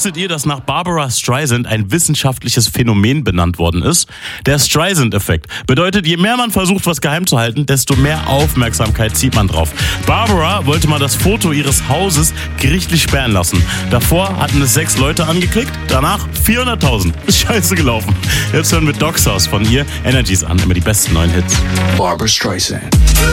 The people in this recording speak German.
Wusstet ihr, dass nach Barbara Streisand ein wissenschaftliches Phänomen benannt worden ist? Der Streisand-Effekt bedeutet, je mehr man versucht, was geheim zu halten, desto mehr Aufmerksamkeit zieht man drauf. Barbara wollte mal das Foto ihres Hauses gerichtlich sperren lassen. Davor hatten es 6 Leute angeklickt, danach 400.000. Ist scheiße gelaufen. Jetzt hören wir Dog Sauce von ihr, Energies an, immer die besten neuen Hits. Barbara Streisand.